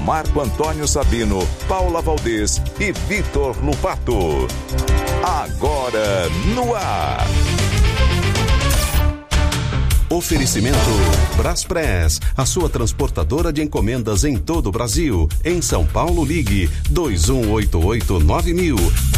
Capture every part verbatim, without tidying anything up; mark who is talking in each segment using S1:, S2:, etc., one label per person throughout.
S1: Marco Antônio Sabino, Paula Valdez e Vitor Lupato. Agora no ar.
S2: Oferecimento Braspress, a sua transportadora de encomendas em todo o Brasil. Em São Paulo, ligue dois um oito oito nove mil.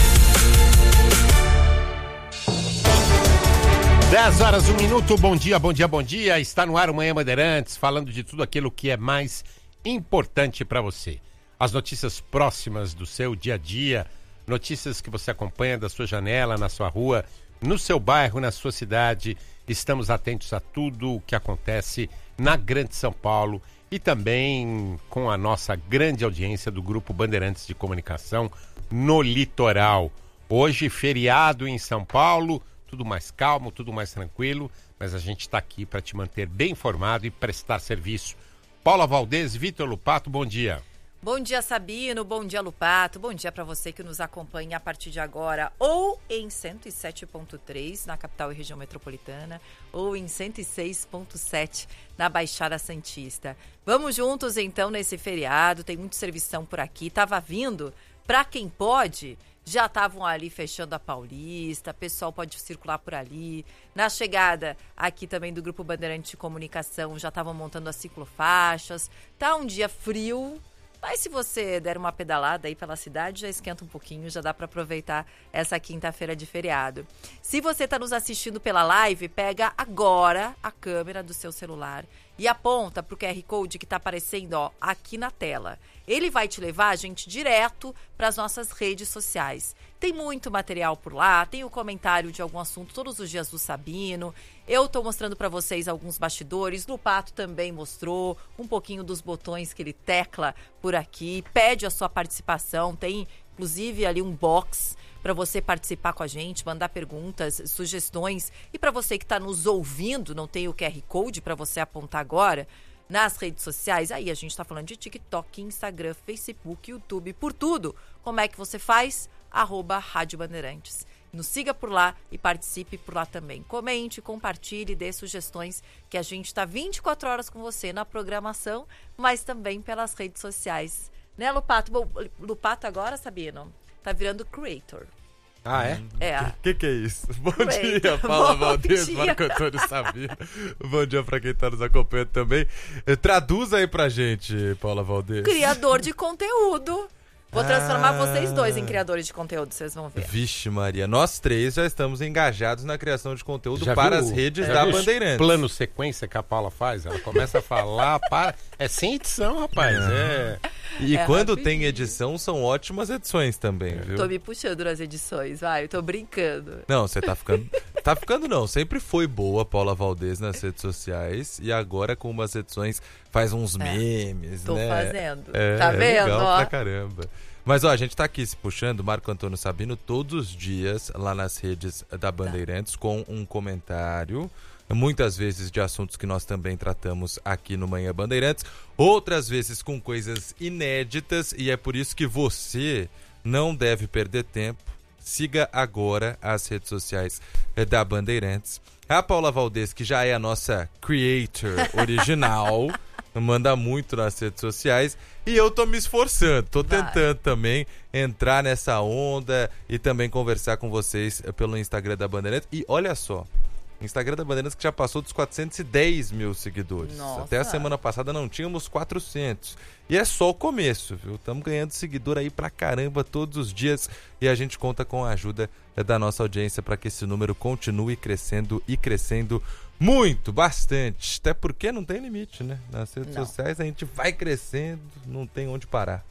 S3: dez horas, um minuto, bom dia, bom dia, bom dia. Está no ar o Manhã Bandeirantes, falando de tudo aquilo que é mais importante para você. As notícias próximas do seu dia a dia, notícias que você acompanha da sua janela, na sua rua, no seu bairro, na sua cidade. Estamos atentos a tudo o que acontece na Grande São Paulo e também com a nossa grande audiência do Grupo Bandeirantes de Comunicação no Litoral. Hoje, feriado em São Paulo, tudo mais calmo, tudo mais tranquilo, mas a gente está aqui para te manter bem informado e prestar serviço. Paula Valdez, Vitor Lupato, bom dia.
S4: Bom dia, Sabino, bom dia, Lupato, bom dia para você que nos acompanha a partir de agora, ou em cento e sete ponto três na capital e região metropolitana, ou em cento e seis ponto sete na Baixada Santista. Vamos juntos então nesse feriado, tem muita servição por aqui, tava vindo, para quem pode, já estavam ali fechando a Paulista, pessoal pode circular por ali. Na chegada aqui também do Grupo Bandeirante de Comunicação, já estavam montando as ciclofaixas, tá um dia frio. Mas se você der uma pedalada aí pela cidade, já esquenta um pouquinho, já dá para aproveitar essa quinta-feira de feriado. Se você está nos assistindo pela live, pega agora a câmera do seu celular e aponta para o Q R Code que está aparecendo ó, aqui na tela. Ele vai te levar, gente, direto para as nossas redes sociais. Tem muito material por lá, tem o comentário de algum assunto todos os dias do Sabino. Eu estou mostrando para vocês alguns bastidores. Lupato também mostrou um pouquinho dos botões que ele tecla por aqui. Pede a sua participação. Tem, inclusive, ali um box para você participar com a gente, mandar perguntas, sugestões. E para você que está nos ouvindo, não tem o Q R Code para você apontar agora, nas redes sociais, aí a gente está falando de TikTok, Instagram, Facebook, YouTube, por tudo. Como é que você faz? Arroba Rádio Bandeirantes. Nos siga por lá e participe por lá também. Comente, compartilhe, dê sugestões, que a gente está vinte e quatro horas com você na programação, mas também pelas redes sociais. Né, Lupato? Bom, Lupato agora, Sabino, tá virando creator.
S3: Ah, é?
S4: É.
S5: O que, que é isso? Bom
S4: Creator.
S5: dia, Paula
S4: Bom
S5: Valdez,
S4: dia.
S5: Marco Antônio Sabino. Bom dia pra quem tá nos acompanhando também. Eh, Traduz aí pra gente, Paula Valdez.
S4: Criador de conteúdo. Vou transformar
S5: Ah.
S4: vocês dois em criadores de conteúdo, vocês vão ver.
S5: Vixe Maria, nós três já estamos engajados na criação de conteúdo
S3: Já
S5: para
S3: viu-
S5: as redes
S3: já
S5: da
S3: viu os
S5: Bandeirantes.
S3: Plano sequência que a Paula faz, ela começa a falar, para... é sem edição, rapaz. É.
S5: E
S4: É
S5: quando
S4: rapidinho.
S5: tem edição, são ótimas edições também, viu?
S4: Tô me puxando nas edições, vai, eu tô brincando.
S5: Não, você tá ficando... tá ficando não, sempre foi boa Paula Valdez nas redes sociais e agora com umas edições faz uns memes,
S4: Tô
S5: né?
S4: fazendo.
S5: É,
S4: Tá
S5: é
S4: vendo,
S5: legal
S4: ó?
S5: pra caramba. Mas ó, a gente tá aqui se puxando, Marco Antônio Sabino, todos os dias lá nas redes da Bandeirantes com um comentário, muitas vezes de assuntos que nós também tratamos aqui no Manhã Bandeirantes, outras vezes com coisas inéditas, e é por isso que você não deve perder tempo. Siga agora as redes sociais da Bandeirantes. A Paula Valdez, que já é a nossa creator original, manda muito nas redes sociais. E eu tô me esforçando, tô
S4: Vai.
S5: tentando também entrar nessa onda e também conversar com vocês pelo Instagram da Bandeirantes. E olha só, Instagram da Bandeirantes que já passou dos quatrocentos e dez mil seguidores.
S4: Nossa.
S5: Até a semana passada não tínhamos quatrocentos. E é só o começo, viu? Estamos ganhando seguidor aí pra caramba todos os dias e a gente conta com a ajuda da nossa audiência para que esse número continue crescendo e crescendo muito, bastante. Até porque não tem limite, né? Nas redes
S4: Não.
S5: sociais a gente vai crescendo, não tem onde parar.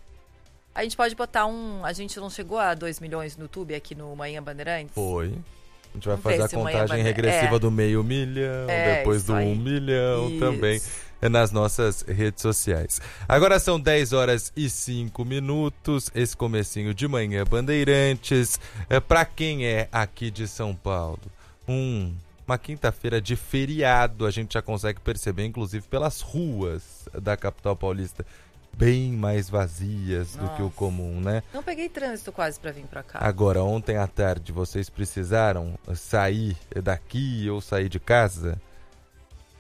S4: A gente pode botar um... A gente não chegou a dois milhões no YouTube aqui no Manhã Bandeirantes?
S5: Foi. A gente vai
S4: Vamos
S5: fazer
S4: ver
S5: a
S4: se o Manhã
S5: contagem
S4: Bandeira-
S5: regressiva
S4: é.
S5: do meio milhão,
S4: É,
S5: depois
S4: isso
S5: do
S4: aí.
S5: um milhão
S4: Isso.
S5: também é nas nossas redes sociais. Agora são dez horas e cinco minutos, esse comecinho de Manhã Bandeirantes. É, para quem é aqui de São Paulo, um, uma quinta-feira de feriado, a gente já consegue perceber, inclusive pelas ruas da capital paulista, bem mais vazias do que o
S4: Nossa.
S5: comum, né?
S4: Não peguei trânsito quase pra vir pra cá.
S5: Agora, ontem à tarde, vocês precisaram sair daqui ou sair de casa?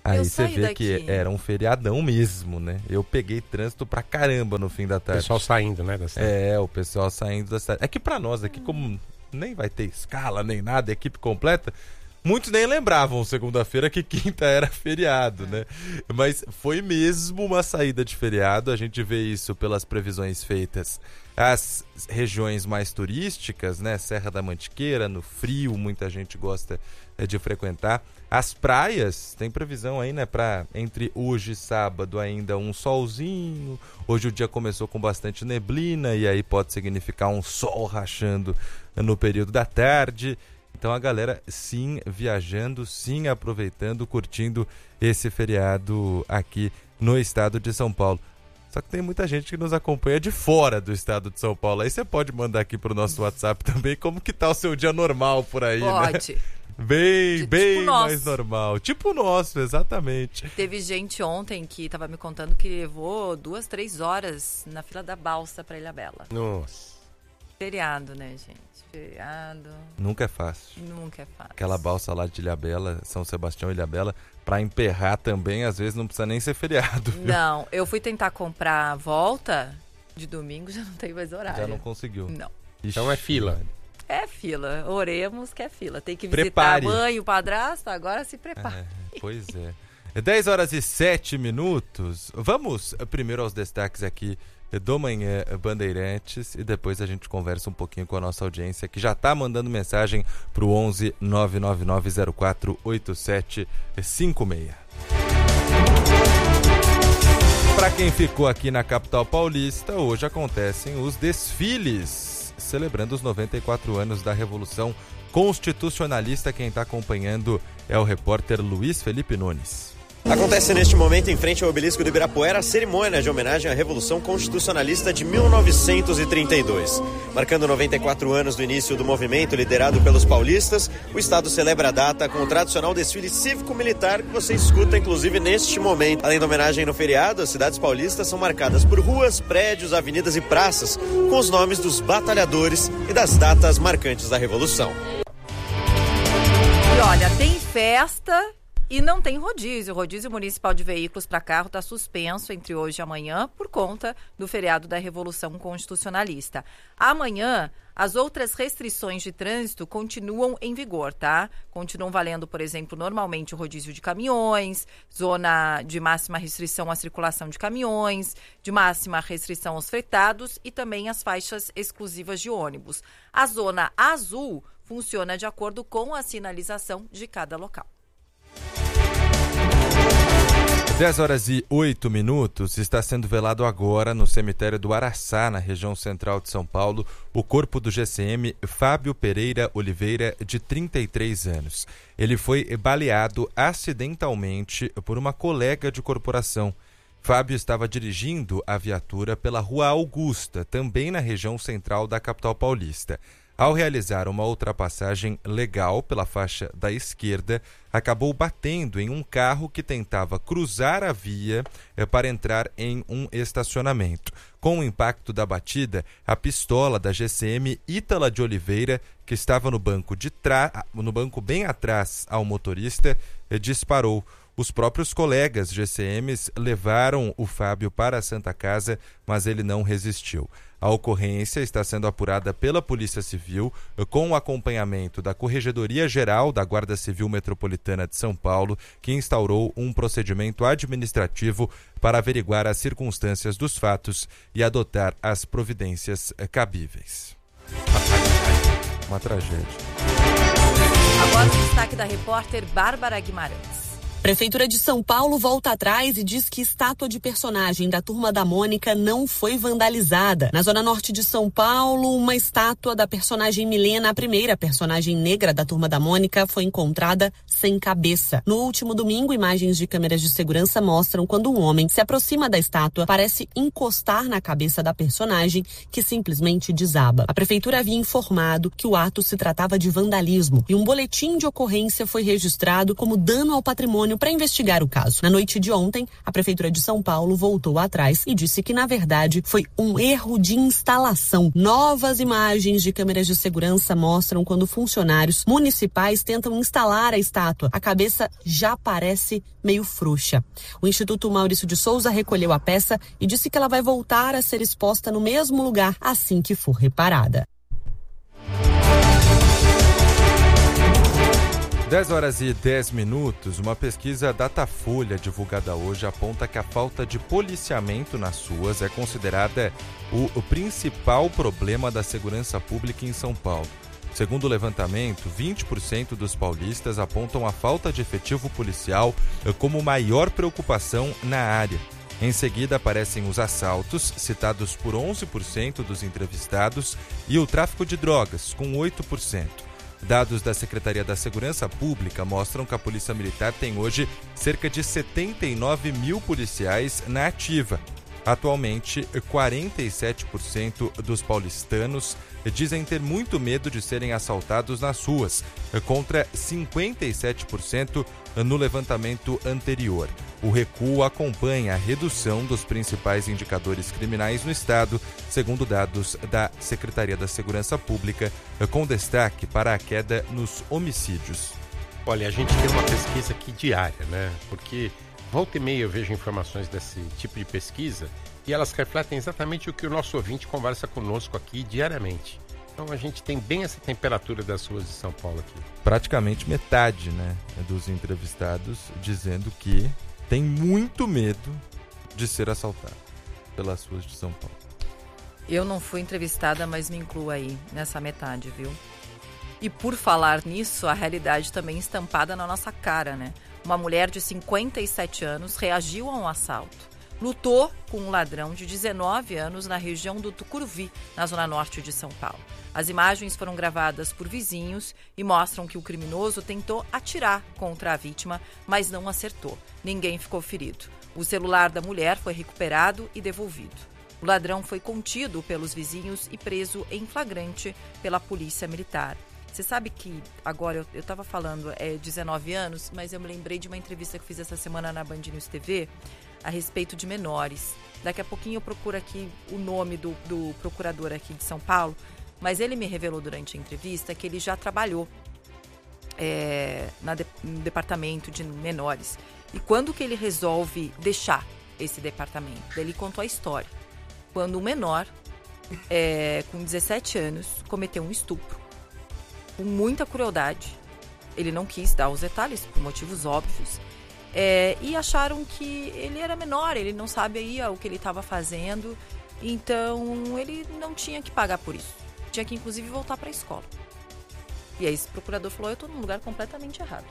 S5: Aí você vê daqui. que era um feriadão mesmo, né? Eu peguei trânsito pra caramba no fim da tarde.
S3: O pessoal saindo, né? Da cidade.
S5: É, o pessoal saindo da cidade. É que pra nós aqui, como nem vai ter escala, nem nada, equipe completa, muitos nem lembravam segunda-feira que quinta era feriado, né? Mas foi mesmo uma saída de feriado. A gente vê isso pelas previsões feitas. As regiões mais turísticas, né? Serra da Mantiqueira, no frio, muita gente gosta é, de frequentar. As praias, tem previsão aí, né? Para entre hoje e sábado ainda um solzinho. Hoje o dia começou com bastante neblina e aí pode significar um sol rachando no período da tarde. Então a galera sim viajando, sim aproveitando, curtindo esse feriado aqui no estado de São Paulo. Só que tem muita gente que nos acompanha de fora do estado de São Paulo. Aí você pode mandar aqui pro nosso WhatsApp também como que tá o seu dia normal por aí,
S4: pode.
S5: Né? Bem,
S4: tipo
S5: bem
S4: nosso.
S5: mais normal. Tipo o nosso, exatamente.
S4: Teve gente ontem que tava me contando que levou duas, três horas na fila da balsa pra Ilhabela.
S3: Nossa.
S4: Feriado, né, gente? Feriado.
S5: Nunca é fácil.
S4: Nunca é fácil.
S5: Aquela balsa lá de Ilhabela, São Sebastião e Ilhabela, pra emperrar também, às vezes não precisa nem ser feriado. Viu?
S4: Não, eu fui tentar comprar a volta de domingo, já não tem mais horário.
S5: Já não conseguiu.
S4: Não.
S5: Ixi,
S3: então é fila.
S4: É fila, oremos que é fila. Tem que
S5: Prepare.
S4: visitar a mãe, o padrasto, agora se prepara.
S5: É, pois é. dez horas e sete minutos. Vamos primeiro aos destaques aqui do Manhã Bandeirantes e depois a gente conversa um pouquinho com a nossa audiência que já está mandando mensagem para o onze nove nove nove zero quatro oito sete cinco seis. Para quem ficou aqui na capital paulista, hoje acontecem os desfiles celebrando os noventa e quatro anos da Revolução Constitucionalista. Quem está acompanhando é o repórter Luiz Felipe Nunes.
S6: Acontece neste momento, em frente ao obelisco do Ibirapuera, a cerimônia de homenagem à Revolução Constitucionalista de mil novecentos e trinta e dois. Marcando noventa e quatro anos do início do movimento liderado pelos paulistas, o Estado celebra a data com o tradicional desfile cívico-militar que você escuta, inclusive, neste momento. Além da homenagem no feriado, as cidades paulistas são marcadas por ruas, prédios, avenidas e praças com os nomes dos batalhadores e das datas marcantes da Revolução.
S4: E olha, tem festa... E não tem rodízio. O rodízio municipal de veículos para carro está suspenso entre hoje e amanhã por conta do feriado da Revolução Constitucionalista. Amanhã, as outras restrições de trânsito continuam em vigor, tá? Continuam valendo, por exemplo, normalmente o rodízio de caminhões, zona de máxima restrição à circulação de caminhões, de máxima restrição aos fretados e também as faixas exclusivas de ônibus. A zona azul funciona de acordo com a sinalização de cada local.
S5: dez horas e oito minutos, está sendo velado agora no cemitério do Araçá, na região central de São Paulo, o corpo do G C M Fábio Pereira Oliveira, de trinta e três anos. Ele foi baleado acidentalmente por uma colega de corporação. Fábio estava dirigindo a viatura pela Rua Augusta, também na região central da capital paulista. Ao realizar uma ultrapassagem legal pela faixa da esquerda, acabou batendo em um carro que tentava cruzar a via eh, para entrar em um estacionamento. Com o impacto da batida, a pistola da G C M Ítala de Oliveira, que estava no banco, de tra... no banco bem atrás ao motorista, eh, disparou. Os próprios colegas G C Ms levaram o Fábio para a Santa Casa, mas ele não resistiu. A ocorrência está sendo apurada pela Polícia Civil, com o acompanhamento da Corregedoria Geral da Guarda Civil Metropolitana de São Paulo, que instaurou um procedimento administrativo para averiguar as circunstâncias dos fatos e adotar as providências cabíveis. Uma tragédia.
S4: Agora o destaque da repórter Bárbara Guimarães.
S7: Prefeitura de São Paulo volta atrás e diz que estátua de personagem da Turma da Mônica não foi vandalizada. Na zona norte de São Paulo, uma estátua da personagem Milena, a primeira personagem negra da Turma da Mônica, foi encontrada sem cabeça. No último domingo, imagens de câmeras de segurança mostram quando um homem se aproxima da estátua, parece encostar na cabeça da personagem, que simplesmente desaba. A prefeitura havia informado que o ato se tratava de vandalismo e um boletim de ocorrência foi registrado como dano ao patrimônio patrimônio para investigar o caso. Na noite de ontem, a Prefeitura de São Paulo voltou atrás e disse que, na verdade, foi um erro de instalação. Novas imagens de câmeras de segurança mostram quando funcionários municipais tentam instalar a estátua. A cabeça já parece meio frouxa. O Instituto Maurício de Souza recolheu a peça e disse que ela vai voltar a ser exposta no mesmo lugar assim que for reparada.
S5: dez horas e dez minutos, uma pesquisa Datafolha divulgada hoje aponta que a falta de policiamento nas ruas é considerada o, o principal problema da segurança pública em São Paulo. Segundo o levantamento, vinte por cento dos paulistas apontam a falta de efetivo policial como maior preocupação na área. Em seguida aparecem os assaltos, citados por onze por cento dos entrevistados, e o tráfico de drogas, com oito por cento. Dados da Secretaria da Segurança Pública mostram que a Polícia Militar tem hoje cerca de setenta e nove mil policiais na ativa. Atualmente, quarenta e sete por cento dos paulistanos dizem ter muito medo de serem assaltados nas ruas, contra cinquenta e sete por cento no levantamento anterior. O recuo acompanha a redução dos principais indicadores criminais no estado, segundo dados da Secretaria da Segurança Pública, com destaque para a queda nos homicídios.
S3: Olha, a gente tem uma pesquisa aqui diária, né? Porque volta e meia eu vejo informações desse tipo de pesquisa e elas refletem exatamente o que o nosso ouvinte conversa conosco aqui diariamente. Então a gente tem bem essa temperatura das ruas de São Paulo aqui.
S5: Praticamente metade, né, dos entrevistados dizendo que tem muito medo de ser assaltado pelas ruas de São Paulo.
S4: Eu não fui entrevistada, mas me incluo aí nessa metade, viu? E por falar nisso, a realidade também estampada na nossa cara, né? Uma mulher de cinquenta e sete anos reagiu a um assalto. Lutou com um ladrão de dezenove anos na região do Tucuruvi, na zona norte de São Paulo. As imagens foram gravadas por vizinhos e mostram que o criminoso tentou atirar contra a vítima, mas não acertou. Ninguém ficou ferido. O celular da mulher foi recuperado e devolvido. O ladrão foi contido pelos vizinhos e preso em flagrante pela polícia militar. Você sabe que agora eu estava falando é dezenove anos, mas eu me lembrei de uma entrevista que fiz essa semana na Band News T V a respeito de menores. Daqui a pouquinho eu procuro aqui o nome do, do procurador aqui de São Paulo, mas ele me revelou durante a entrevista que ele já trabalhou é, na de, no departamento de menores. E quando que ele resolve deixar esse departamento? Ele contou a história. Quando um menor, é, com dezessete anos, cometeu um estupro, com muita crueldade. Ele não quis dar os detalhes, por motivos óbvios. É, e acharam que ele era menor, ele não sabia o que ele estava fazendo. Então, ele não tinha que pagar por isso. Tinha que, inclusive, voltar para a escola. E aí, esse procurador falou, eu estou num lugar completamente errado.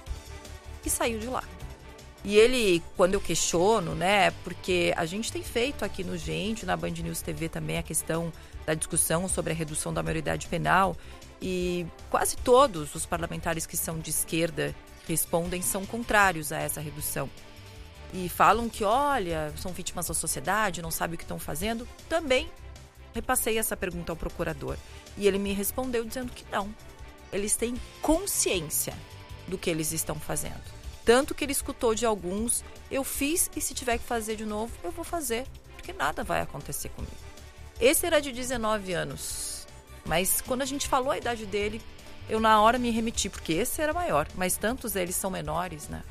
S4: E saiu de lá. E ele, quando eu questiono, né, porque a gente tem feito aqui no Gente, na Band News T V também, a questão da discussão sobre a redução da maioridade penal, e quase todos os parlamentares que são de esquerda respondem são contrários a essa redução. E falam que, olha, são vítimas da sociedade, não sabem o que estão fazendo. Também repassei essa pergunta ao procurador. E ele me respondeu dizendo que não. Eles têm consciência do que eles estão fazendo. Tanto que ele escutou de alguns, eu fiz e se tiver que fazer de novo, eu vou fazer. Porque nada vai acontecer comigo. Esse era de dezenove anos. Mas quando a gente falou a idade dele, eu na hora me remeti, porque esse era maior. Mas tantos eles são menores, né?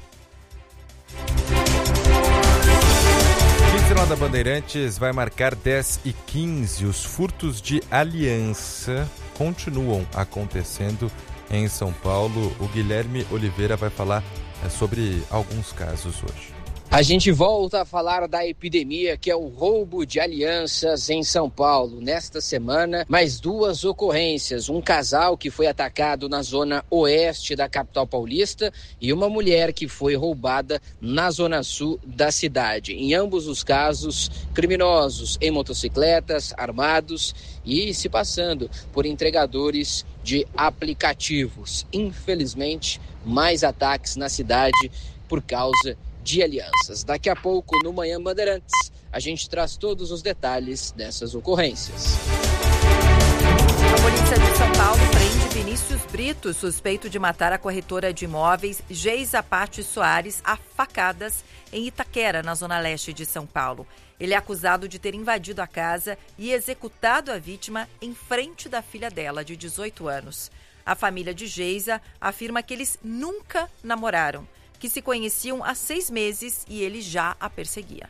S5: O Jornal da Bandeirantes vai marcar dez e quinze. Os furtos de aliança continuam acontecendo em São Paulo. O Guilherme Oliveira vai falar sobre alguns casos hoje.
S8: A gente volta a falar da epidemia, que é o roubo de alianças em São Paulo. Nesta semana, mais duas ocorrências. Um casal que foi atacado na zona oeste da capital paulista e uma mulher que foi roubada na zona sul da cidade. Em ambos os casos, criminosos em motocicletas, armados e se passando por entregadores de aplicativos. Infelizmente, mais ataques na cidade por causa de alianças. Daqui a pouco, no Manhã Bandeirantes, a gente traz todos os detalhes dessas ocorrências.
S4: A polícia de São Paulo prende Vinícius Brito, suspeito de matar a corretora de imóveis Geisa Patti Soares a facadas em Itaquera, na zona leste de São Paulo. Ele é acusado de ter invadido a casa e executado a vítima em frente da filha dela, de dezoito anos. A família de Geisa afirma que eles nunca namoraram, que se conheciam há seis meses e ele já a perseguia.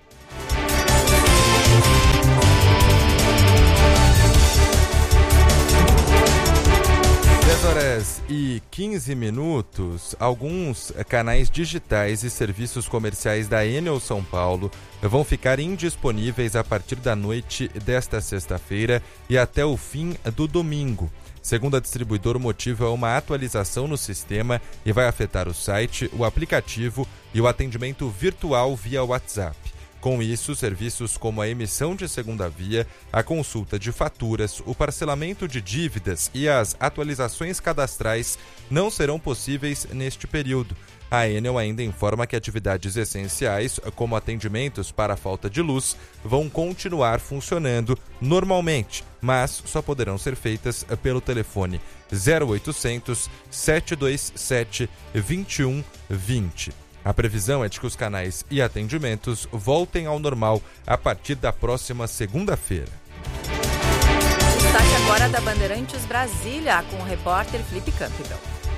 S5: dez horas e quinze minutos, alguns canais digitais e serviços comerciais da Enel São Paulo vão ficar indisponíveis a partir da noite desta sexta-feira e até o fim do domingo. Segundo a distribuidora, o motivo é uma atualização no sistema e vai afetar o site, o aplicativo e o atendimento virtual via WhatsApp. Com isso, serviços como a emissão de segunda via, a consulta de faturas, o parcelamento de dívidas e as atualizações cadastrais não serão possíveis neste período. A Enel ainda informa que atividades essenciais, como atendimentos para a falta de luz, vão continuar funcionando normalmente, mas só poderão ser feitas pelo telefone zero oitocentos, sete dois sete, dois um dois zero. A previsão é de que os canais e atendimentos voltem ao normal a partir da próxima segunda-feira.
S4: Destaque agora da Bandeirantes Brasília, com o repórter Felipe Campbell.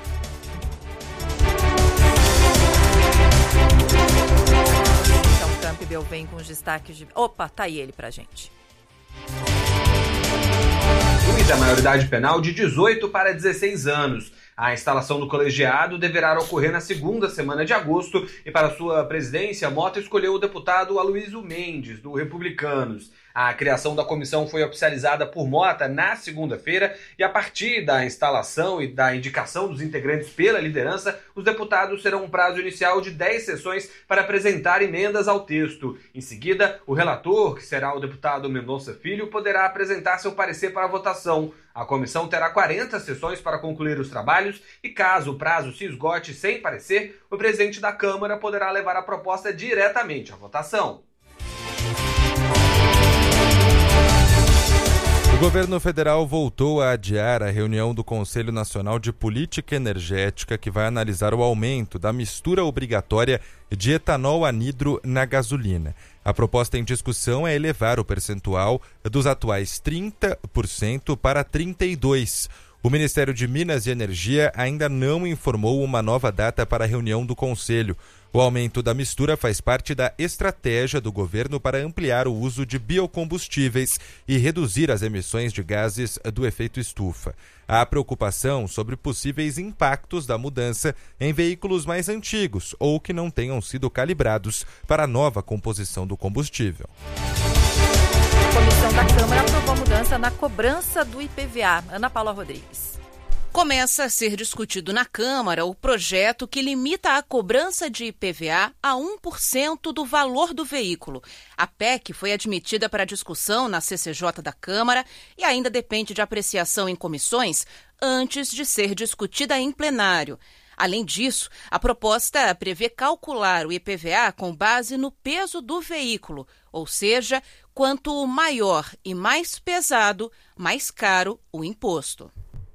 S4: Então, Campbell vem com os destaques de... Opa, tá aí ele pra gente.
S9: Inclui a maioridade penal de dezoito para dezesseis anos. A instalação do colegiado deverá ocorrer na segunda semana de agosto e para sua presidência, Mota escolheu o deputado Aloysio Mendes, do Republicanos. A criação da comissão foi oficializada por Mota na segunda-feira e a partir da instalação e da indicação dos integrantes pela liderança, os deputados terão um prazo inicial de dez sessões para apresentar emendas ao texto. Em seguida, o relator, que será o deputado Mendonça Filho, poderá apresentar seu parecer para a votação. A comissão terá quarenta sessões para concluir os trabalhos e, caso o prazo se esgote sem parecer, o presidente da Câmara poderá levar a proposta diretamente à votação.
S5: O governo federal voltou a adiar a reunião do Conselho Nacional de Política Energética, que vai analisar o aumento da mistura obrigatória de etanol anidro na gasolina. A proposta em discussão é elevar o percentual dos atuais trinta por cento para trinta e dois por cento. O Ministério de Minas e Energia ainda não informou uma nova data para a reunião do Conselho. O aumento da mistura faz parte da estratégia do governo para ampliar o uso de biocombustíveis e reduzir as emissões de gases do efeito estufa. Há preocupação sobre possíveis impactos da mudança em veículos mais antigos ou que não tenham sido calibrados para a nova composição do combustível.
S4: A comissão da Câmara aprovou a mudança na cobrança do I P V A. Ana Paula Rodrigues.
S10: Começa a ser discutido na Câmara o projeto que limita a cobrança de I P V A a um por cento do valor do veículo. A P E C foi admitida para discussão na C C J da Câmara e ainda depende de apreciação em comissões antes de ser discutida em plenário. Além disso, a proposta prevê calcular o I P V A com base no peso do veículo, ou seja, quanto maior e mais pesado, mais caro o imposto.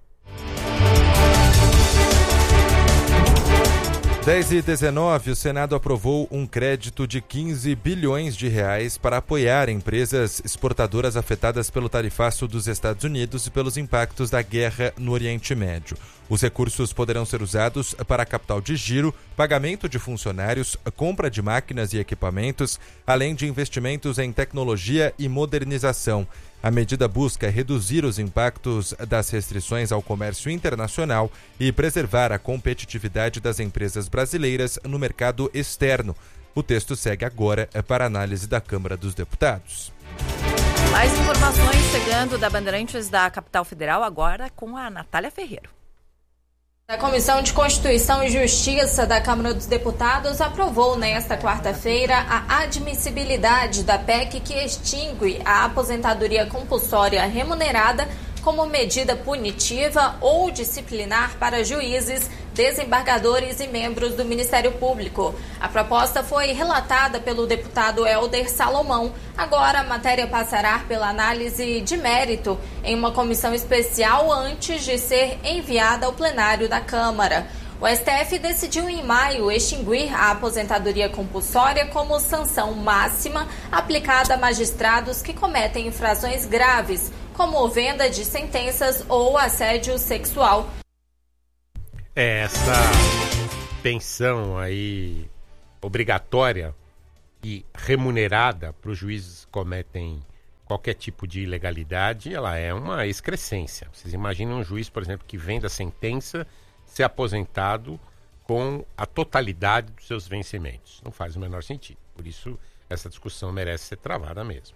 S5: dez e dezenove, o Senado aprovou um crédito de quinze bilhões de reais para apoiar empresas exportadoras afetadas pelo tarifaço dos Estados Unidos e pelos impactos da guerra no Oriente Médio. Os recursos poderão ser usados para capital de giro, pagamento de funcionários, compra de máquinas e equipamentos, além de investimentos em tecnologia e modernização. A medida busca reduzir os impactos das restrições ao comércio internacional e preservar a competitividade das empresas brasileiras no mercado externo. O texto segue agora para análise da Câmara dos Deputados.
S4: Mais informações chegando da Bandeirantes da Capital Federal, agora com a Natália Ferreiro.
S11: A Comissão de Constituição e Justiça da Câmara dos Deputados aprovou nesta quarta-feira a admissibilidade da P E C que extingue a aposentadoria compulsória remunerada como medida punitiva ou disciplinar para juízes, desembargadores e membros do Ministério Público. A proposta foi relatada pelo deputado Helder Salomão. Agora a matéria passará pela análise de mérito em uma comissão especial antes de ser enviada ao plenário da Câmara. O S T F decidiu em maio extinguir a aposentadoria compulsória como sanção máxima aplicada a magistrados que cometem infrações graves, como venda de sentenças ou assédio sexual.
S3: Essa pensão aí obrigatória e remunerada para os juízes que cometem qualquer tipo de ilegalidade, ela é uma excrescência. Vocês imaginam um juiz, por exemplo, que venda a sentença ser aposentado com a totalidade dos seus vencimentos. Não faz o menor sentido. Por isso, essa discussão merece ser travada mesmo.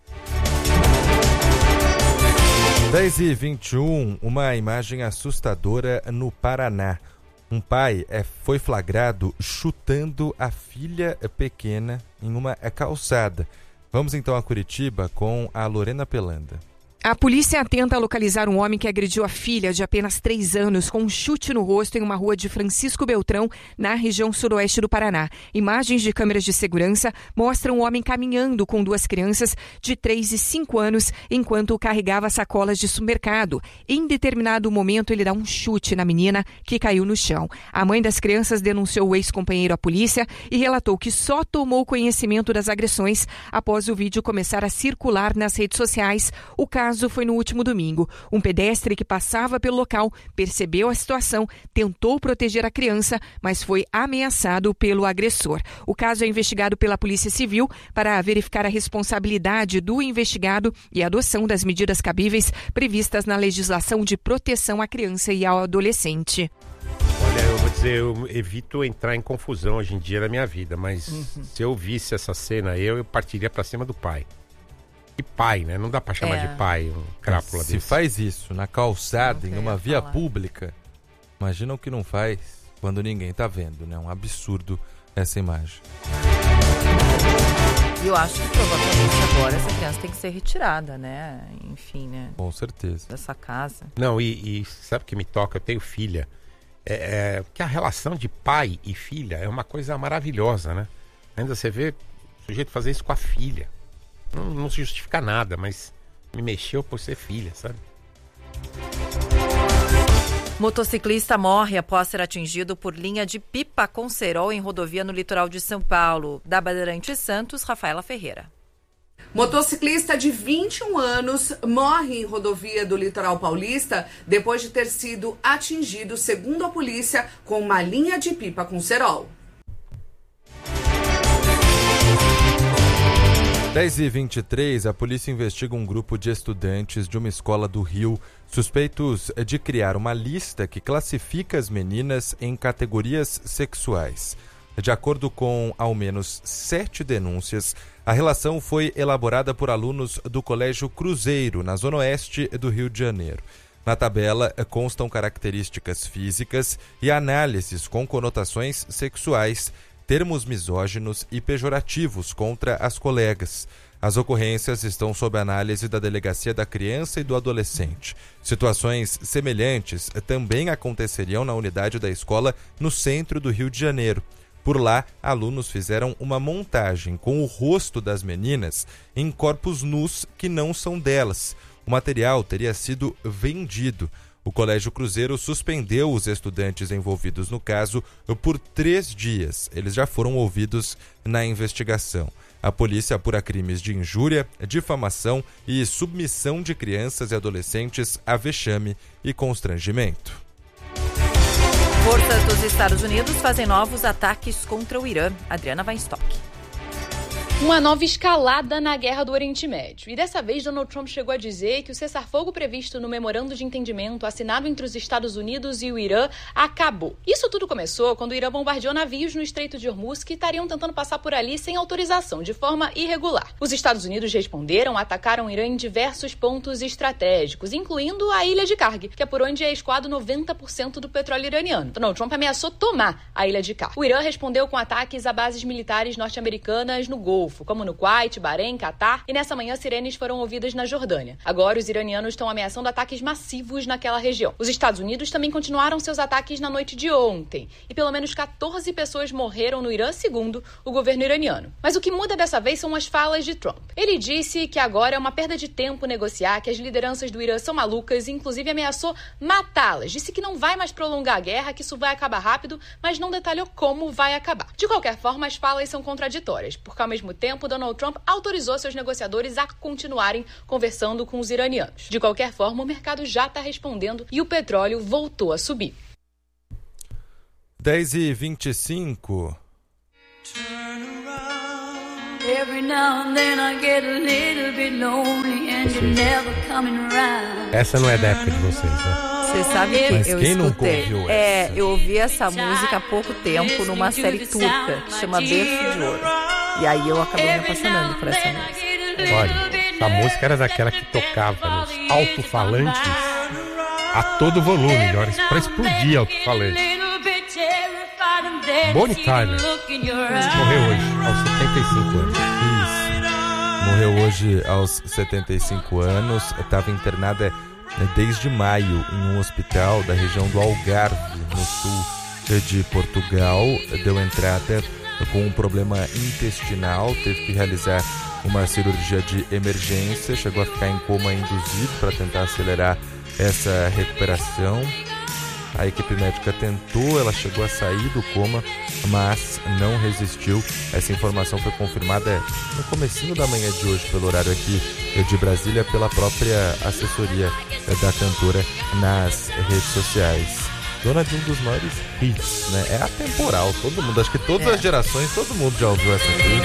S5: dez e vinte e um, uma imagem assustadora no Paraná. Um pai é, foi flagrado chutando a filha pequena em uma calçada. Vamos então a Curitiba com a Lorena Pelanda.
S12: A polícia tenta localizar um homem que agrediu a filha de apenas três anos com um chute no rosto em uma rua de Francisco Beltrão, na região sudoeste do Paraná. Imagens de câmeras de segurança mostram o homem caminhando com duas crianças de três e cinco anos enquanto carregava sacolas de supermercado. Em determinado momento, ele dá um chute na menina que caiu no chão. A mãe das crianças denunciou o ex-companheiro à polícia e relatou que só tomou conhecimento das agressões após o vídeo começar a circular nas redes sociais. O caso foi no último domingo. Um pedestre que passava pelo local percebeu a situação, tentou proteger a criança, mas foi ameaçado pelo agressor. O caso é investigado pela Polícia Civil para verificar a responsabilidade do investigado e a adoção das medidas cabíveis previstas na legislação de proteção à criança e ao adolescente.
S3: Olha, eu vou dizer, eu evito entrar em confusão hoje em dia na minha vida, mas uhum. se eu visse essa cena, eu, eu partiria pra cima do pai. E pai, né? Não dá pra chamar é. de pai um crápula desse.
S5: Se faz isso na calçada, em uma via
S4: falar.
S5: pública, imagina o que não faz quando ninguém tá vendo, né? Um absurdo essa imagem.
S4: E eu acho que provavelmente agora essa criança tem que ser retirada, né? Enfim, né?
S5: Com certeza.
S4: Dessa casa.
S3: Não, e, e sabe o que me toca? Eu tenho filha. É, é, que a relação de pai e filha é uma coisa maravilhosa, né? Ainda você vê o sujeito fazer isso com a filha. Não, não se justifica nada, mas me mexeu por ser filha, sabe?
S4: Motociclista morre após ser atingido por linha de pipa com cerol em rodovia no litoral de São Paulo. Da Bandeirantes Santos, Rafaela Ferreira.
S13: Motociclista de vinte e um anos morre em rodovia do litoral paulista depois de ter sido atingido, segundo a polícia, com uma linha de pipa com cerol.
S5: dez e vinte e três, a polícia investiga um grupo de estudantes de uma escola do Rio suspeitos de criar uma lista que classifica as meninas em categorias sexuais. De acordo com ao menos sete denúncias, a relação foi elaborada por alunos do Colégio Cruzeiro, na zona oeste do Rio de Janeiro. Na tabela constam características físicas e análises com conotações sexuais, termos misóginos e pejorativos contra as colegas. As ocorrências estão sob análise da Delegacia da Criança e do Adolescente. Situações semelhantes também aconteceriam na unidade da escola no centro do Rio de Janeiro. Por lá, alunos fizeram uma montagem com o rosto das meninas em corpos nus que não são delas. O material teria sido vendido. O Colégio Cruzeiro suspendeu os estudantes envolvidos no caso por três dias. Eles já foram ouvidos na investigação. A polícia apura crimes de injúria, difamação e submissão de crianças e adolescentes a vexame e constrangimento.
S4: Forças dos Estados Unidos fazem novos ataques contra o Irã. Adriana Weinstock.
S14: Uma nova escalada na guerra do Oriente Médio. E dessa vez, Donald Trump chegou a dizer que o cessar-fogo previsto no memorando de entendimento assinado entre os Estados Unidos e o Irã acabou. Isso tudo começou quando o Irã bombardeou navios no Estreito de Hormuz que estariam tentando passar por ali sem autorização, de forma irregular. Os Estados Unidos responderam, atacaram o Irã em diversos pontos estratégicos, incluindo a ilha de Karg, que é por onde é escoado noventa por cento do petróleo iraniano. Donald Trump ameaçou tomar a ilha de Karg. O Irã respondeu com ataques a bases militares norte-americanas no Golfo. Golfo, como no Kuwait, Bahrein, Catar, e nessa manhã sirenes foram ouvidas na Jordânia. Agora, os iranianos estão ameaçando ataques massivos naquela região. Os Estados Unidos também continuaram seus ataques na noite de ontem, e pelo menos quatorze pessoas morreram no Irã, segundo o governo iraniano. Mas o que muda dessa vez são as falas de Trump. Ele disse que agora é uma perda de tempo negociar, que as lideranças do Irã são malucas e inclusive ameaçou matá-las. Disse que não vai mais prolongar a guerra, que isso vai acabar rápido, mas não detalhou como vai acabar. De qualquer forma, as falas são contraditórias, porque ao mesmo tempo Donald Trump autorizou seus negociadores a continuarem conversando com os iranianos. De qualquer forma, o mercado já está respondendo e o petróleo voltou a subir.
S5: dez e vinte e cinco.
S3: Essa não é da época de vocês, né?
S4: Você sabe que
S5: Mas
S4: eu
S5: quem nunca
S4: escutei.
S5: ouviu
S4: É,
S5: essa?
S4: eu ouvi essa música há pouco tempo numa série turca que chama Berço de Ouro. E aí eu acabei me apaixonando por essa música.
S3: Olha, a música era daquela que tocava nos alto-falantes a todo volume, olha, pra explodir alto-falante. Bonnie Tyler morreu hoje, aos setenta e cinco anos.
S5: Isso. Morreu hoje aos setenta e cinco anos. Estava internada desde maio em um hospital da região do Algarve, no sul de Portugal. Deu entrada com um problema intestinal, teve que realizar uma cirurgia de emergência, chegou a ficar em coma induzido para tentar acelerar essa recuperação. A equipe médica tentou, ela chegou a sair do coma, mas não resistiu. Essa informação foi confirmada no comecinho da manhã de hoje, pelo horário aqui de Brasília, pela própria assessoria da cantora nas redes sociais. Dona de um dos maiores hits, né? É atemporal, todo mundo, acho que todas é. as gerações, todo mundo já ouviu essa aqui.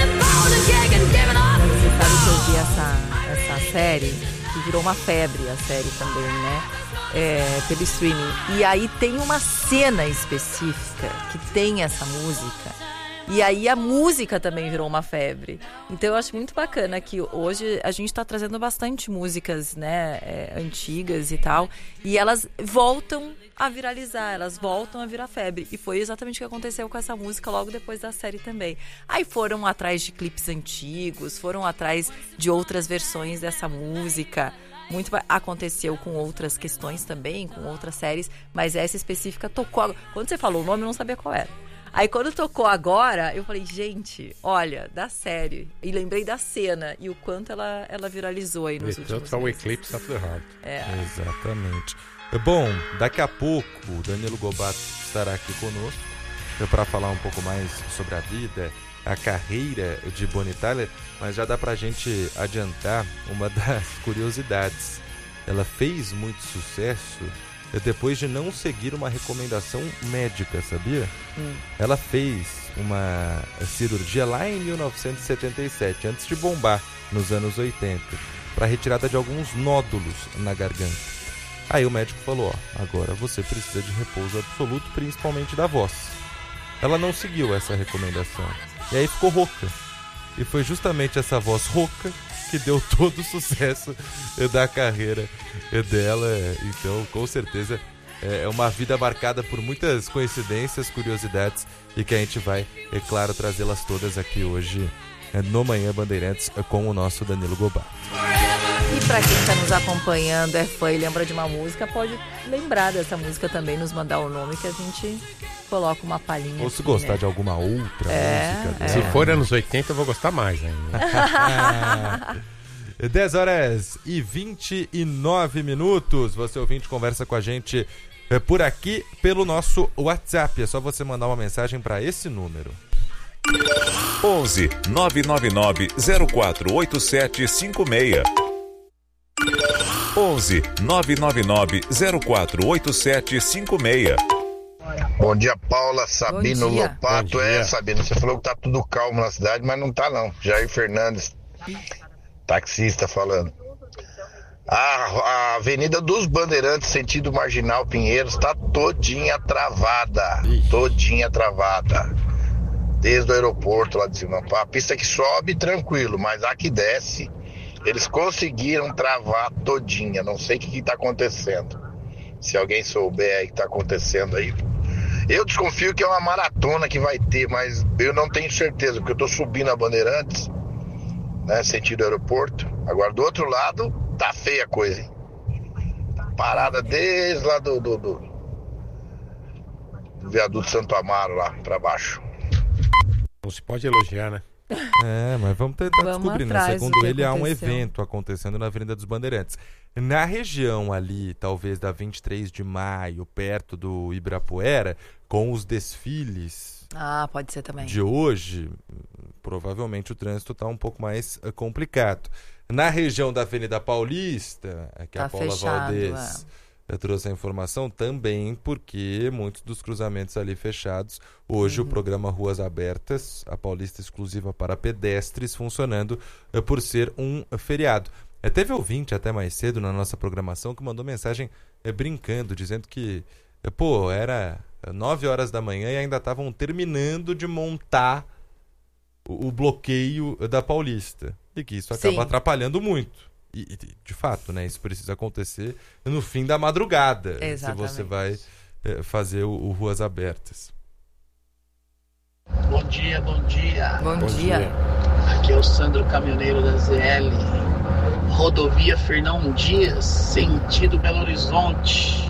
S4: Você sabe que eu vi essa, essa série, que virou uma febre a série também, né? É, pelo streaming. E aí tem uma cena específica que tem essa música. E aí a música também virou uma febre. Então eu acho muito bacana que hoje a gente está trazendo bastante músicas, né, é, antigas e tal. E elas voltam a viralizar, elas voltam a virar febre. E foi exatamente o que aconteceu com essa música logo depois da série também. Aí foram atrás de clipes antigos, foram atrás de outras versões dessa música. Muito aconteceu com outras questões também, com outras séries, mas essa específica tocou. Quando você falou o nome, eu não sabia qual era. Aí quando tocou agora, eu falei, gente, olha, da série. E lembrei da cena e o quanto ela, ela viralizou aí nos últimos
S3: dias. Total Eclipse of the Heart.
S5: É. Exatamente. Bom, daqui a pouco o Danilo Gobato estará aqui conosco para falar um pouco mais sobre a vida, a carreira de Bonnie Tyler, mas já dá pra gente adiantar uma das curiosidades. Ela fez muito sucesso depois de não seguir uma recomendação médica, sabia? Hum. Ela fez uma cirurgia lá em mil novecentos e setenta e sete, antes de bombar nos anos oitenta, para retirada de alguns nódulos na garganta. Aí o médico falou, ó, agora você precisa de repouso absoluto, principalmente da voz. Ela não seguiu essa recomendação. E aí ficou rouca. E foi justamente essa voz rouca que deu todo o sucesso da carreira dela. Então, com certeza, é uma vida marcada por muitas coincidências, curiosidades, e que a gente vai, é claro, trazê-las todas aqui hoje no Manhã Bandeirantes com o nosso Danilo Gobato.
S4: E para quem está nos acompanhando, é fã e lembra de uma música, pode lembrar dessa música também, nos mandar o nome que a gente coloca uma palhinha.
S5: Ou se
S4: aqui,
S5: gostar
S4: né?
S5: de alguma outra
S4: é,
S5: música.
S4: É.
S3: Se for anos oitenta, eu vou gostar mais ainda.
S5: dez horas e vinte e nove minutos. Você ouvinte conversa com a gente por aqui pelo nosso WhatsApp. É só você mandar uma mensagem para esse número.
S1: onze nove nove nove zero quatro oito sete cinco seis. onze nove nove nove zero quatro oito sete cinco seis.
S15: Bom dia, Paula, Sabino,
S4: dia.
S15: Lopato. É, Sabino, você falou que tá tudo calmo na cidade, mas não tá não. Jair Fernandes, taxista, falando. A, a Avenida dos Bandeirantes, sentido Marginal Pinheiros, tá todinha travada. Ixi. Todinha travada. Desde o aeroporto lá de cima. A pista que sobe, tranquilo, mas a que desce, eles conseguiram travar todinha. Não sei o que, que tá acontecendo. Se alguém souber aí o que tá acontecendo aí. Eu desconfio que é uma maratona que vai ter, mas eu não tenho certeza, porque eu tô subindo a Bandeirantes né, sentido aeroporto. Agora do outro lado tá feia a coisa, hein? Parada desde lá do, do, do, do viaduto Santo Amaro lá pra baixo.
S3: Não se pode elogiar, né?
S5: É, mas vamos tentar
S4: Vamos
S5: descobrir, né?
S4: atrás
S5: Segundo
S4: do que
S5: ele, há um
S4: aconteceu.
S5: evento acontecendo na Avenida dos Bandeirantes. Na região ali, talvez da vinte e três de maio, perto do Ibirapuera, com os desfiles
S4: Ah, pode ser também.
S5: de hoje, provavelmente o trânsito está um pouco mais eh, complicado. Na região da Avenida Paulista, é que
S4: Tá
S5: a Paula
S4: fechado,
S5: Valdez eh, trouxe a informação, também porque muitos dos cruzamentos ali fechados. Hoje
S4: Uhum.
S5: o programa Ruas Abertas, a Paulista exclusiva para pedestres, funcionando eh, por ser um eh, feriado. Eh, teve ouvinte até mais cedo na nossa programação que mandou mensagem eh, brincando, dizendo que, eh, pô, era nove horas da manhã e ainda estavam terminando de montar o, o bloqueio da Paulista. E que isso acaba
S4: Sim.
S5: atrapalhando muito. E, e, de fato, né, isso precisa acontecer no fim da madrugada,
S4: Exatamente.
S5: se você vai eh, fazer o, o Ruas Abertas.
S16: Bom dia, bom dia.
S4: Bom, dia.
S16: Aqui é o Sandro, caminhoneiro da Z L. Rodovia Fernão Dias, sentido Belo Horizonte.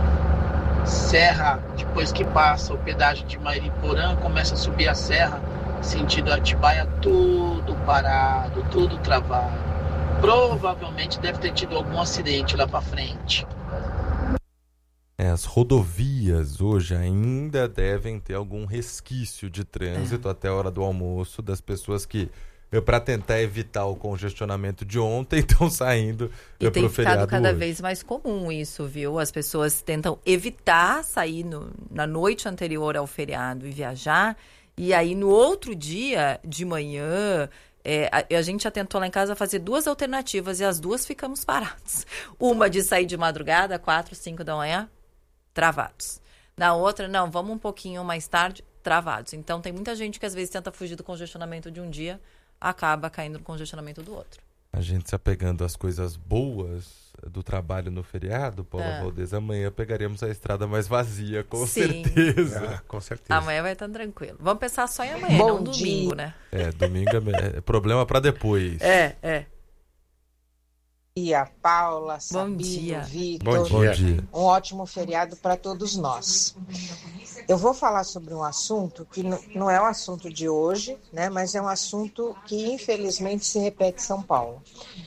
S16: Serra, depois que passa o pedágio de Mairiporã, começa a subir a serra, sentido Atibaia, tudo parado, tudo travado. Provavelmente deve ter tido algum acidente lá pra frente.
S5: É, as rodovias hoje ainda devem ter algum resquício de trânsito
S4: É.
S5: até a hora do almoço das pessoas que, para tentar evitar o congestionamento de ontem, estão saindo
S4: E
S5: para
S4: tem
S5: o
S4: ficado
S5: feriado
S4: cada
S5: hoje.
S4: vez mais comum isso, viu? As pessoas tentam evitar sair no- na noite anterior ao feriado e viajar. E aí, no outro dia, de manhã, é, a, a gente já tentou lá em casa fazer duas alternativas e as duas ficamos parados. Uma de sair de madrugada, quatro, cinco da manhã, travados. Na outra, não, vamos um pouquinho mais tarde, travados. Então, tem muita gente que às vezes tenta fugir do congestionamento de um dia, acaba caindo no congestionamento do outro.
S5: A gente se apegando às coisas boas do trabalho no feriado, Paula
S4: É.
S5: Valdez, amanhã pegaríamos a estrada mais vazia, com
S4: Sim.
S5: certeza.
S3: Ah, com certeza.
S4: Amanhã vai estar tranquilo. Vamos pensar só em amanhã,
S11: Bom
S4: não domingo,
S11: dia.
S4: né?
S5: É, domingo é, me- é problema para depois.
S4: É, é.
S17: dia, Paula,
S4: Bom
S17: Sabino,
S4: dia.
S17: Vitor.
S3: Bom dia.
S5: Bom dia.
S17: Um ótimo feriado para todos nós. Eu vou falar sobre um assunto que n- não é o assunto de hoje, né, mas é um assunto que infelizmente se repete em São Paulo.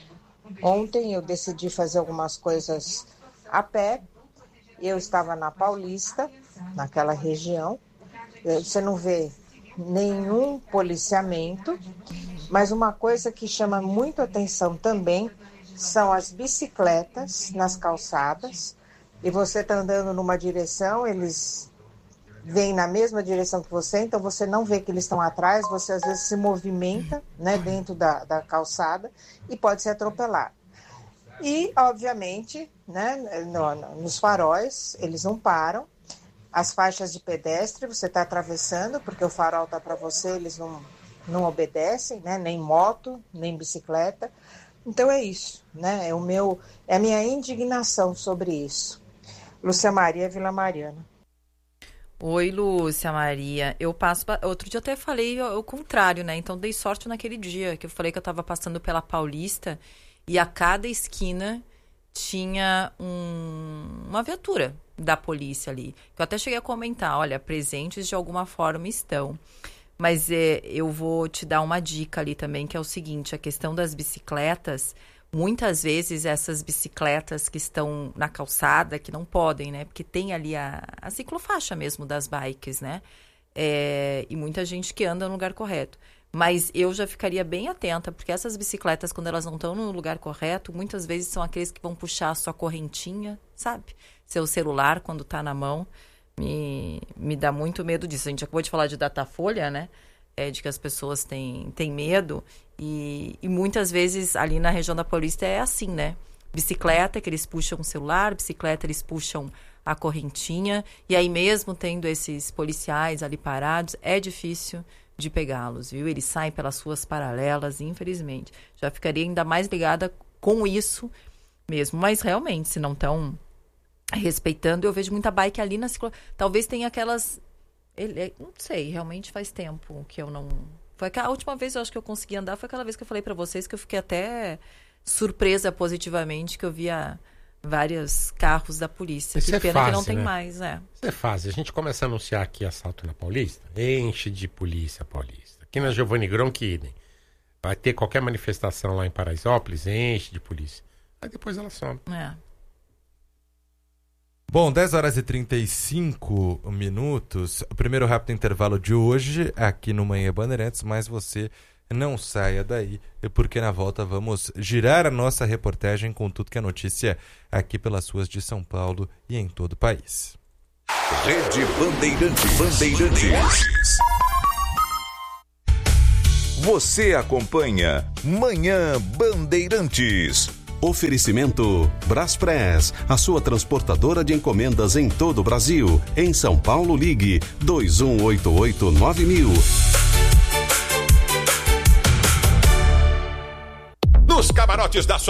S17: Ontem eu decidi fazer algumas coisas a pé. Eu estava na Paulista, naquela região. Eh, Você não vê nenhum policiamento, mas uma coisa que chama muito atenção também são as bicicletas nas calçadas. E você está andando numa direção, eles vêm na mesma direção que você, então você não vê que eles estão atrás, você às vezes se movimenta, né, dentro da, da calçada e pode ser atropelado. E, obviamente, né, no- no- nos faróis, eles não param. As faixas de pedestre, você está atravessando, porque o farol está para você, eles não, não obedecem, né, nem moto, nem bicicleta. Então é isso, né? É o meu, é a minha indignação sobre isso. Lúcia Maria, Vila Mariana.
S4: Oi, Lúcia Maria. Eu passo. pa- Outro dia eu até falei o o contrário, né? Então dei sorte naquele dia que eu falei que eu tava passando pela Paulista e a cada esquina tinha um- uma viatura da polícia ali. Que eu até cheguei a comentar: olha, presentes de alguma forma estão. Mas é, eu vou te dar uma dica ali também, que é o seguinte: a questão das bicicletas. Muitas vezes essas bicicletas que estão na calçada, que não podem, né? Porque tem ali a, a ciclofaixa mesmo das bikes, né? É, e muita gente que anda no lugar correto. Mas eu já ficaria bem atenta, porque essas bicicletas, quando elas não estão no lugar correto, muitas vezes são aqueles que vão puxar a sua correntinha, sabe? Seu celular, quando tá na mão, me, me dá muito medo disso. A gente acabou de falar de Datafolha, né? É, de que as pessoas têm, têm medo. E, e muitas vezes ali na região da Paulista é assim, né? Bicicleta, que eles puxam o celular, bicicleta, eles puxam a correntinha. E aí mesmo tendo esses policiais ali parados, é difícil de pegá-los, viu? Eles saem pelas ruas paralelas, infelizmente. Já ficaria ainda mais ligada com isso mesmo. Mas realmente, se não estão respeitando, eu vejo muita bike ali na ciclo... Talvez tenha aquelas... Ele, não sei, realmente faz tempo que eu não Foi a última vez eu acho que eu consegui andar, foi aquela vez que eu falei para vocês que eu fiquei até surpresa positivamente, que eu via vários carros da polícia.
S3: Isso
S4: que
S3: é
S4: pena
S3: fase,
S4: que não tem
S3: né?
S4: mais, é.
S3: Isso é fácil. A gente começa a anunciar aqui assalto na Paulista, enche de polícia paulista. Aqui na Giovanni Gronchi, idem. Vai ter qualquer manifestação lá em Paraisópolis, enche de polícia. Aí depois ela some.
S4: É.
S5: Bom, dez horas e trinta e cinco minutos. O primeiro rápido intervalo de hoje aqui no Manhã Bandeirantes, mas você não saia daí, porque na volta vamos girar a nossa reportagem com tudo que é notícia aqui pelas ruas de São Paulo e em todo o país.
S1: Rede Bandeirantes. Bandeirantes. Você acompanha Manhã Bandeirantes.
S2: Oferecimento Braspress, a sua transportadora de encomendas em todo o Brasil. Em São Paulo, ligue dois um oito oito nove mil.
S1: Nos camarotes da sua